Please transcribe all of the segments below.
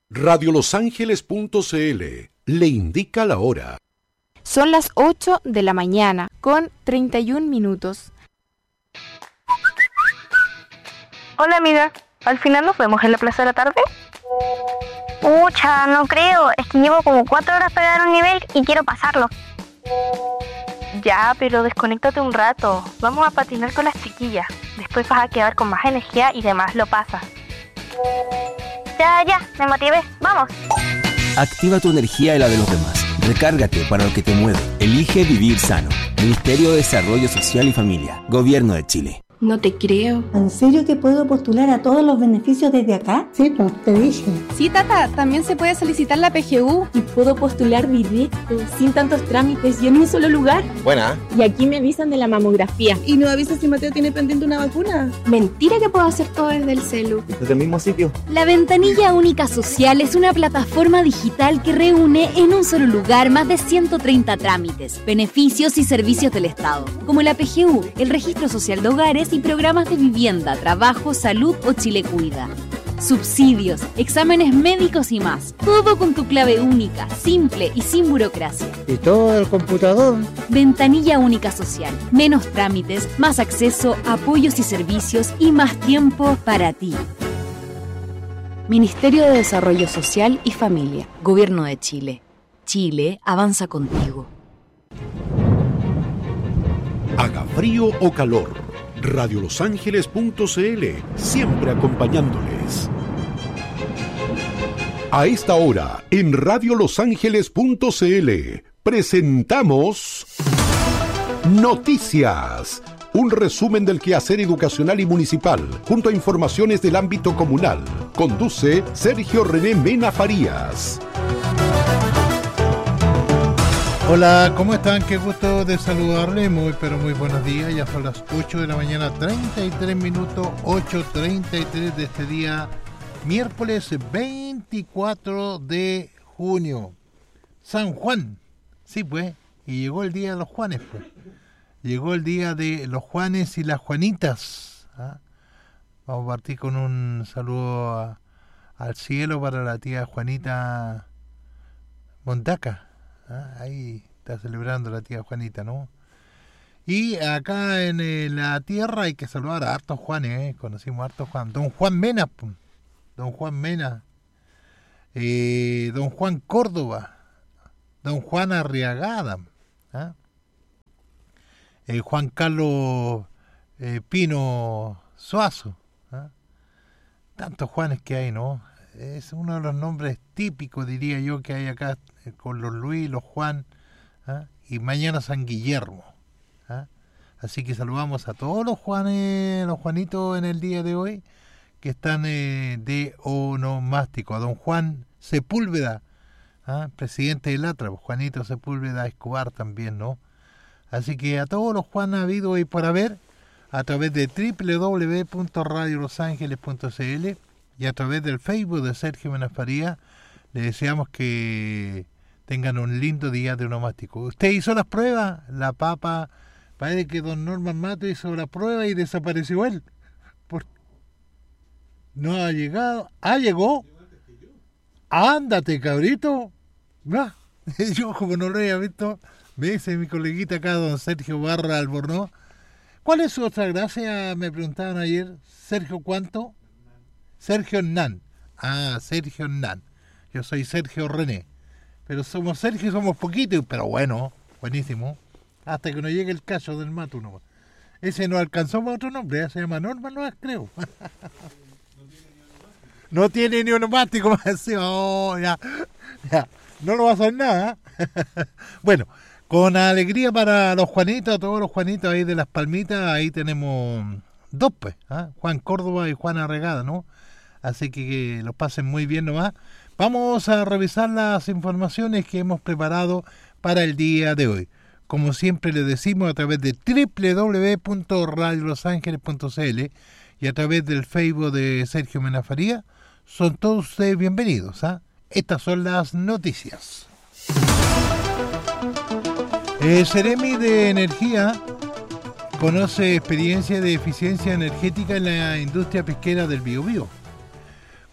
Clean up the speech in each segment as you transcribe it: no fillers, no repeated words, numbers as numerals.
Radiolosangeles.cl le indica la hora. Son las 8 de la mañana con 31 minutos. Hola amiga, ¿al final nos vemos en la plaza de la tarde? Pucha, no creo, es que llevo como 4 horas para dar un nivel y quiero pasarlo. Ya, pero desconéctate un rato, vamos a patinar con las chiquillas, después vas a quedar con más energía y demás lo pasas. Ya, me motivé, vamos. Activa tu energía y la de los demás. Recárgate para lo que te mueve. Elige vivir sano. Ministerio de Desarrollo Social y Familia. Gobierno de Chile. No te creo. ¿En serio que puedo postular a todos los beneficios desde acá? Sí, pues te dije. Sí, Tata, también se puede solicitar la PGU. Y puedo postular directo, sin tantos trámites y en un solo lugar. Buena. Y aquí me avisan de la mamografía. ¿Y no avisas si Mateo tiene pendiente una vacuna? Mentira que puedo hacer todo desde el celu. ¿Desde el mismo sitio? La Ventanilla Única Social es una plataforma digital que reúne en un solo lugar más de 130 trámites, beneficios y servicios del Estado, como la PGU, el Registro Social de Hogares y programas de vivienda, trabajo, salud o Chile Cuida. Subsidios, exámenes médicos y más. Todo con tu clave única, simple y sin burocracia. ¿Y todo el computador? Ventanilla Única Social. Menos trámites, más acceso, apoyos y servicios y más tiempo para ti. Ministerio de Desarrollo Social y Familia. Gobierno de Chile. Chile avanza contigo. Haga frío o calor. Radiolosangeles.cl, siempre acompañándoles. A esta hora, en Radiolosangeles.cl, presentamos Noticias, un resumen del quehacer educacional y municipal, junto a informaciones del ámbito comunal. Conduce Sergio René Mena Farías. Hola, ¿cómo están? Qué gusto de saludarles, muy buenos días. Ya son las 8 de la mañana, 33 minutos, 8:33 de este día, miércoles 24 de junio. San Juan, sí pues, y llegó el día de los Juanes, pues. Llegó el día de los Juanes y las Juanitas. ¿Ah? Vamos a partir con un saludo al cielo para la tía Juanita Montaca. Ahí está celebrando la tía Juanita, ¿no? Y acá en la tierra hay que saludar a hartos Juanes, conocimos a hartos Juan. Don Juan Mena, don Juan Mena, don Juan Córdoba, don Juan Arriagada, Juan Carlos Pino Suazo, tantos Juanes que hay, ¿no? Es uno de los nombres típicos, diría yo, que hay acá con los Luis, los Juan, y mañana San Guillermo. Así que saludamos a todos los Juanes, los Juanitos en el día de hoy, que están de onomástico. A don Juan Sepúlveda, presidente del ATRA, Juanito Sepúlveda Escobar también, ¿no? Así que a todos los Juan habido y por haber, a través de www.radiolosangeles.cl y a través del Facebook de Sergio Mena Farías, le deseamos que tengan un lindo día de onomástico. ¿Usted hizo las pruebas? La papa, parece que don Norman Mato hizo la prueba y desapareció él. No ha llegado. Llegó. Ándate, cabrito. Yo como no lo había visto, me dice mi coleguita acá, don Sergio Barra Albornoz. ¿Cuál es su otra gracia? Me preguntaban ayer. ¿Sergio cuánto? Sergio Hernán. Sergio Hernán. Yo soy Sergio René. Pero somos Sergio y somos poquitos, pero bueno, buenísimo. Hasta que nos llegue el caso del Mato nomás. Ese no alcanzó para otro nombre, se llama Norman, no creo. No tiene ni onomástico más. Ya. No lo va a hacer nada. Bueno, con alegría para los Juanitos, todos los Juanitos ahí de Las Palmitas, ahí tenemos dos, pues, Juan Córdoba y Juan Arregada, ¿no? Así que los pasen muy bien nomás. Vamos a revisar las informaciones que hemos preparado para el día de hoy. Como siempre les decimos, a través de www.radiolosangeles.cl y a través del Facebook de Sergio Mena Farías, son todos ustedes bienvenidos. Estas son las noticias. Ceremi de Energía conoce experiencia de eficiencia energética en la industria pesquera del Biobío.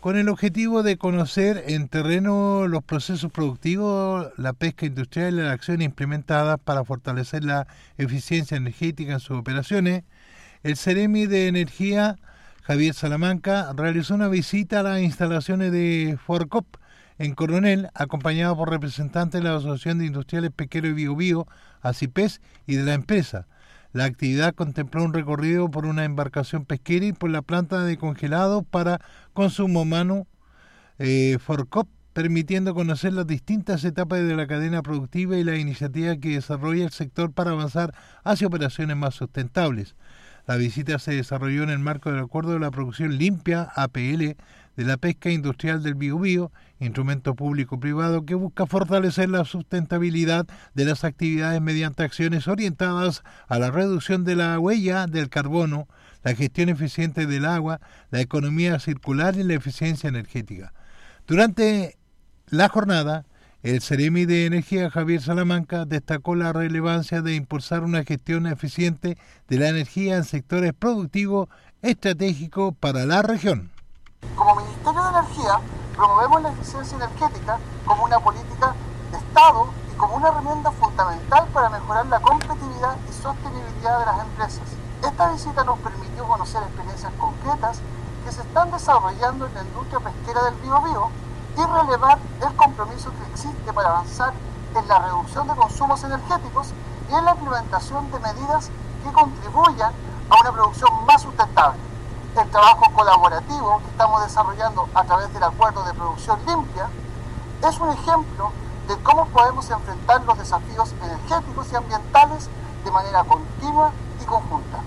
con el objetivo de conocer en terreno los procesos productivos, la pesca industrial y las acciones implementadas para fortalecer la eficiencia energética en sus operaciones, el Ceremi de Energía, Javier Salamanca, realizó una visita a las instalaciones de Forcop en Coronel, acompañado por representantes de la Asociación de Industriales Pesqueros y Biobío, ACIPES, y de la empresa. La actividad contempló un recorrido por una embarcación pesquera y por la planta de congelado para consumo humano Forcop, permitiendo conocer las distintas etapas de la cadena productiva y la iniciativa que desarrolla el sector para avanzar hacia operaciones más sustentables. La visita se desarrolló en el marco del Acuerdo de la Producción Limpia, APL, de la Pesca Industrial del Biobío, instrumento público-privado que busca fortalecer la sustentabilidad de las actividades mediante acciones orientadas a la reducción de la huella del carbono, la gestión eficiente del agua, la economía circular y la eficiencia energética. Durante la jornada, el Ceremi de Energía Javier Salamanca destacó la relevancia de impulsar una gestión eficiente de la energía en sectores productivos estratégicos para la región. Como Ministerio de Energía, promovemos la eficiencia energética como una política de Estado y como una herramienta fundamental para mejorar la competitividad y sostenibilidad de las empresas. Esta visita nos permitió conocer experiencias concretas que se están desarrollando en la industria pesquera del Biobío y relevar el compromiso que existe para avanzar en la reducción de consumos energéticos y en la implementación de medidas que contribuyan a una producción más sustentable. El trabajo colaborativo que estamos desarrollando a través del Acuerdo de Producción Limpia es un ejemplo de cómo podemos enfrentar los desafíos energéticos y ambientales de manera continua y conjunta.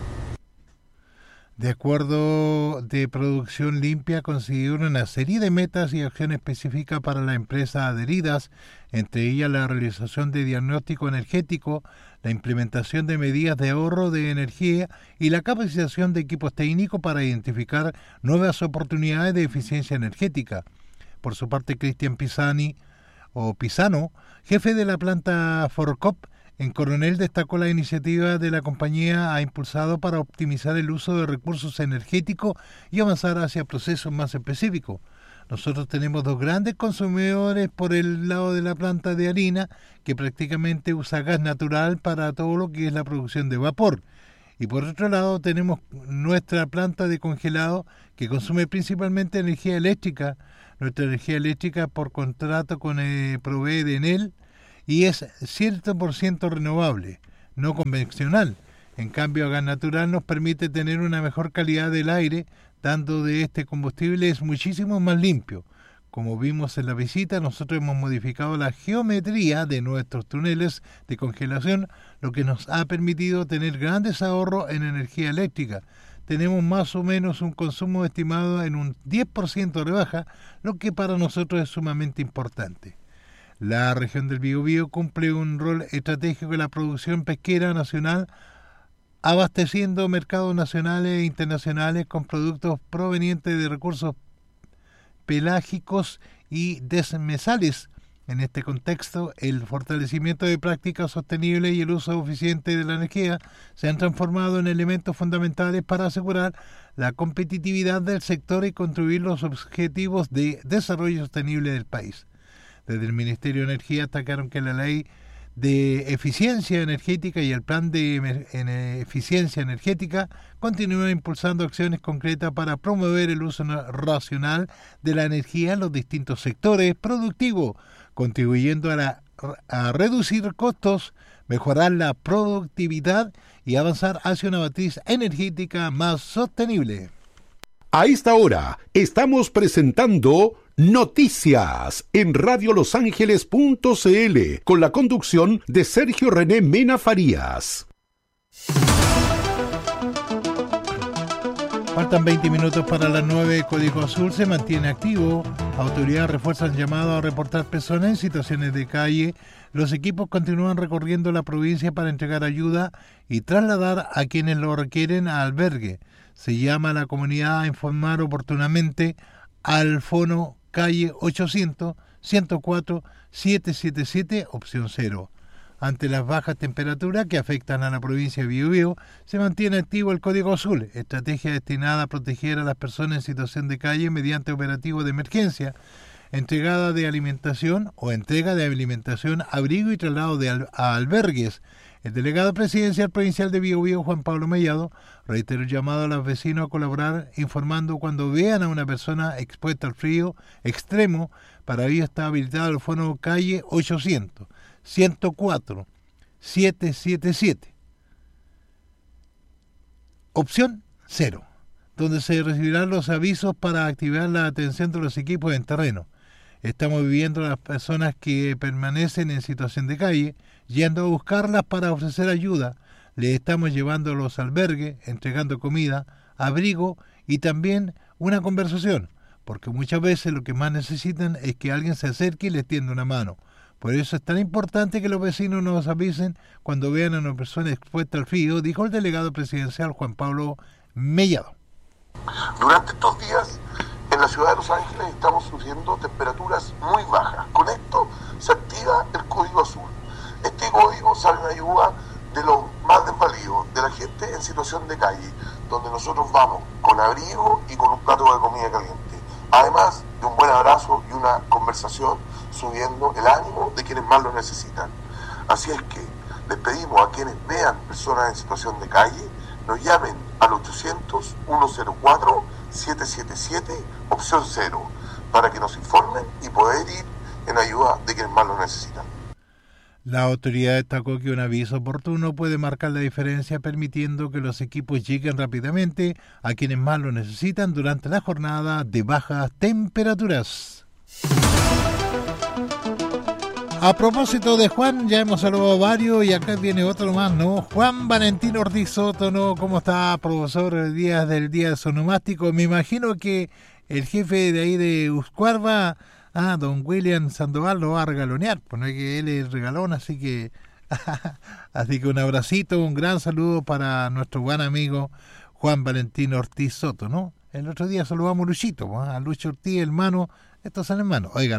De Acuerdo de Producción Limpia consiguieron una serie de metas y acciones específicas para las empresas adheridas, entre ellas la realización de diagnóstico energético, la implementación de medidas de ahorro de energía y la capacitación de equipos técnicos para identificar nuevas oportunidades de eficiencia energética. Por su parte, Cristian Pisano, jefe de la planta Forcop en Coronel, destacó la iniciativa de la compañía ha impulsado para optimizar el uso de recursos energéticos y avanzar hacia procesos más específicos. Nosotros tenemos dos grandes consumidores por el lado de la planta de harina, que prácticamente usa gas natural para todo lo que es la producción de vapor. Y por otro lado tenemos nuestra planta de congelado, que consume principalmente energía eléctrica. Nuestra energía eléctrica por contrato provee de Enel y es 100% renovable, no convencional. En cambio, a gas natural nos permite tener una mejor calidad del aire, dando de este combustible es muchísimo más limpio. Como vimos en la visita, nosotros hemos modificado la geometría de nuestros túneles de congelación, lo que nos ha permitido tener grandes ahorros en energía eléctrica. Tenemos más o menos un consumo estimado en un 10% de rebaja, lo que para nosotros es sumamente importante. La región del Biobío cumple un rol estratégico en la producción pesquera nacional, abasteciendo mercados nacionales e internacionales con productos provenientes de recursos pelágicos y desmesales. En este contexto, el fortalecimiento de prácticas sostenibles y el uso eficiente de la energía se han transformado en elementos fundamentales para asegurar la competitividad del sector y contribuir a los objetivos de desarrollo sostenible del país. Desde el Ministerio de Energía destacaron que la Ley de Eficiencia Energética y el Plan de Eficiencia Energética continúan impulsando acciones concretas para promover el uso racional de la energía en los distintos sectores productivos, contribuyendo a reducir costos, mejorar la productividad y avanzar hacia una matriz energética más sostenible. A esta hora estamos presentando Noticias en radiolosangeles.cl con la conducción de Sergio René Mena Farías. Faltan 20 minutos para las 9. Código Azul se mantiene activo. Autoridades refuerzan llamado a reportar personas en situaciones de calle. Los equipos continúan recorriendo la provincia para entregar ayuda y trasladar a quienes lo requieren a albergue. Se llama a la comunidad a informar oportunamente al fono calle 800-104-777, opción 0. Ante las bajas temperaturas que afectan a la provincia de Biobío, se mantiene activo el Código Azul, estrategia destinada a proteger a las personas en situación de calle mediante operativos de emergencia, entrega de alimentación, abrigo y traslado a albergues. El delegado presidencial provincial de Biobío, Juan Pablo Mellado, reiteró el llamado a los vecinos a colaborar informando cuando vean a una persona expuesta al frío extremo. Para ello está habilitado el fono calle 800-104-777. Opción 0, donde se recibirán los avisos para activar la atención de los equipos en terreno. Estamos viviendo a las personas que permanecen en situación de calle, yendo a buscarlas para ofrecer ayuda. Les estamos llevando a los albergues, entregando comida, abrigo y también una conversación, porque muchas veces lo que más necesitan es que alguien se acerque y les tienda una mano. Por eso es tan importante que los vecinos nos avisen cuando vean a una persona expuesta al frío, dijo el delegado presidencial Juan Pablo Mellado. Durante estos días, en la ciudad de Los Ángeles estamos sufriendo temperaturas muy bajas. Con esto se activa el Código Azul. Este código sale en ayuda de los más desvalidos, de la gente en situación de calle, donde nosotros vamos con abrigo y con un plato de comida caliente. Además de un buen abrazo y una conversación subiendo el ánimo de quienes más lo necesitan. Así es que les pedimos a quienes vean personas en situación de calle, nos llamen al 800-104-777, opción 0, para que nos informen y poder ir en ayuda de quienes más lo necesitan. La autoridad destacó que un aviso oportuno puede marcar la diferencia, permitiendo que los equipos lleguen rápidamente a quienes más lo necesitan durante la jornada de bajas temperaturas. A propósito de Juan, ya hemos saludado varios y acá viene otro más, ¿no? Juan Valentín Ortiz Soto, ¿no? ¿Cómo está, profesor? Día del Día Sonomástico. Me imagino que el jefe de ahí de Uscuarba, don William Sandoval, lo va a regalonear, pues no es que él es regalón, así que un abracito, un gran saludo para nuestro buen amigo Juan Valentín Ortiz Soto, ¿no? El otro día saludamos a Luchito, a Lucho Ortiz, hermano, estos son hermanos. Oiga,